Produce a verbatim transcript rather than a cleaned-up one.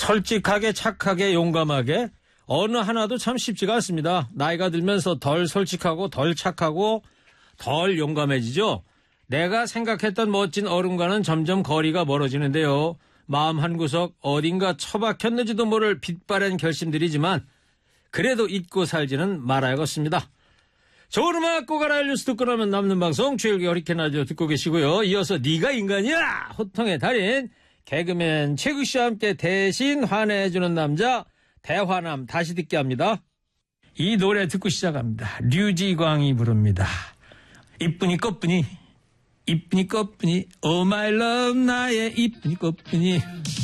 솔직하게 착하게 용감하게 어느 하나도 참 쉽지가 않습니다. 나이가 들면서 덜 솔직하고 덜 착하고 덜 용감해지죠. 내가 생각했던 멋진 어른과는 점점 거리가 멀어지는데요. 마음 한구석 어딘가 처박혔는지도 모를 빛바랜 결심들이지만 그래도 잊고 살지는 말아야겠습니다. 좋은 음악 꼭 알아야 뉴스 듣고 나면 남는 방송 최일기 허리케인 라디오 듣고 계시고요. 이어서 네가 인간이야 호통의 달인 개그맨 최국 씨와 함께 대신 화내주는 남자 대화남 다시 듣게 합니다. 이 노래 듣고 시작합니다. 류지광이 부릅니다. 이쁜이 꽃분이 이쁜이 꽃분이 Oh my love 나의 이쁜이 꽃분이